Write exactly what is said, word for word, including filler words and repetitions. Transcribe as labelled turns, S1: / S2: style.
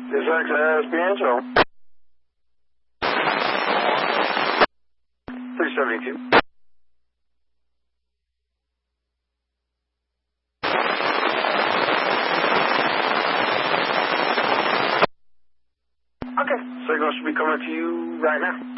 S1: This is uh, Pietro. three seventy-two. Okay, signal should be coming to you right now.